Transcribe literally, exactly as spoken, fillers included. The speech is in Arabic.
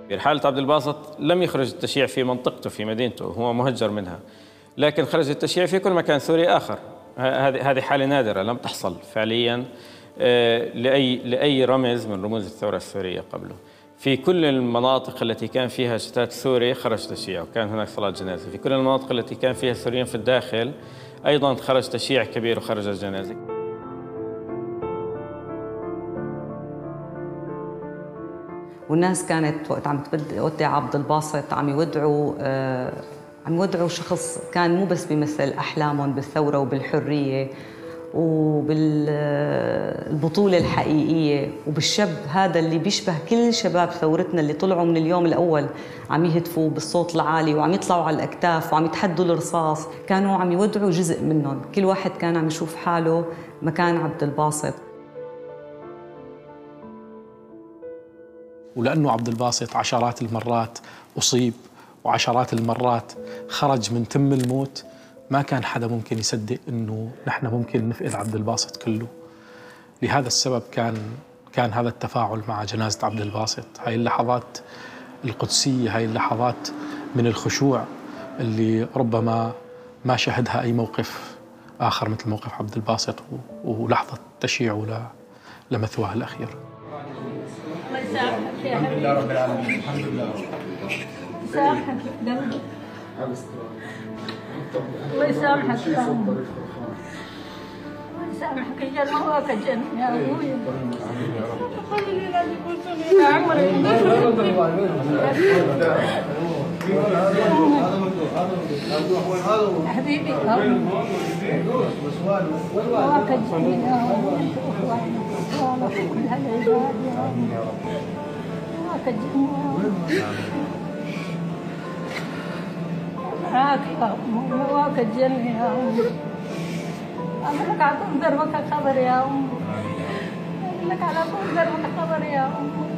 في حالة عبد الباسط لم يخرج التشييع في منطقته في مدينته، هو مهجر منها، لكن خرج التشييع في كل مكان سوري آخر. هذه هذه حالة نادرة لم تحصل فعليا لأي لأي رمز من رموز الثورة السورية قبله. في كل المناطق التي كان فيها شتات سوري خرج تشييع وكان هناك صلاة جنازة، في كل المناطق التي كان فيها سوريين في الداخل أيضا خرج تشييع كبير وخرج الجنازة. والناس كانت وقت عم تودع عبد الباسط عم يودعوا آه عم يودعوا شخص كان مو بس بيمثل أحلامهم بالثورة وبالحرية وبالبطولة الحقيقية وبالشاب هذا اللي بيشبه كل شباب ثورتنا اللي طلعوا من اليوم الأول عم يهتفوا بالصوت العالي وعم يطلعوا على الأكتاف وعم يتحدوا الرصاص. كانوا عم يودعوا جزء منهم، كل واحد كان عم يشوف حاله مكان عبد الباسط. ولأنه عبد الباسط عشرات المرات أصيب وعشرات المرات خرج من تم الموت، ما كان حدا ممكن يصدق إنه نحن ممكن نفقد عبد الباسط كله. لهذا السبب كان كان هذا التفاعل مع جنازة عبد الباسط، هاي اللحظات القدسية، هاي اللحظات من الخشوع اللي ربما ما شهدها أي موقف آخر مثل موقف عبد الباسط ولحظة تشييعه لمثواه الأخير. الحمد لله رب العالمين. الحمد لله. يسامحك قلبي. الله يسامحك يا أمي. الله يسامحك يا جنة هواك الجنة يا أبوي. يا عمري. حبيبي هواك الجنة يا أبوي. كل هالعباد يا أمي. هواك الجنة معاك يا أمي، هواك الجنة يا أمي. أقول لك على طول دربك خبر يا أمي. أقول لك على طول دربك خبر يا أمي.